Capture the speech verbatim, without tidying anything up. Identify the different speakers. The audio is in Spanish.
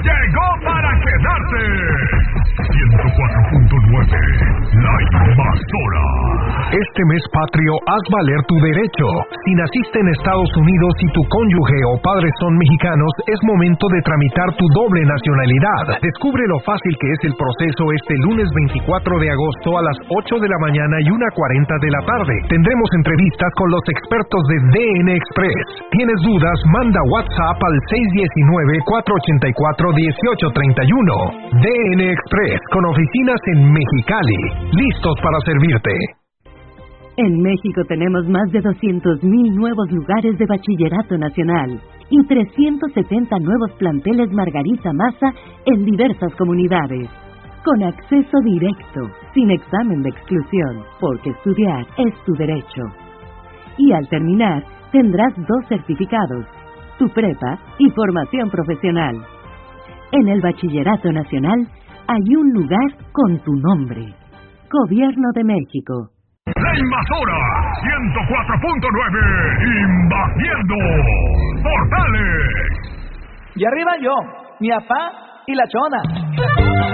Speaker 1: llegó para quedarse. ciento cuatro punto nueve, La Invasora. Este mes patrio, haz valer tu derecho. Si naciste en Estados Unidos y tu cónyuge o padres son mexicanos, es momento de tramitar tu doble nacionalidad. Descubre lo fácil que es el proceso este lunes veinticuatro de agosto a las ocho de la mañana y una cuarenta de la tarde. Tendremos entrevistas con los expertos de D N Express. ¿Tienes dudas? Manda WhatsApp al seis uno nueve, cuatro ocho cuatro, uno ocho tres uno. D N Express, con oficinas en Mexicali. Listos para servirte.
Speaker 2: En México tenemos más de doscientos mil nuevos lugares de bachillerato nacional y trescientos setenta nuevos planteles Margarita Maza en diversas comunidades. Con acceso directo, sin examen de exclusión, porque estudiar es tu derecho. Y al terminar, tendrás dos certificados, tu prepa y formación profesional. En el Bachillerato Nacional hay un lugar con tu nombre. Gobierno de México.
Speaker 1: La Invasora ciento cuatro punto nueve, invadiendo Portales.
Speaker 3: Y arriba yo, mi papá y la chona.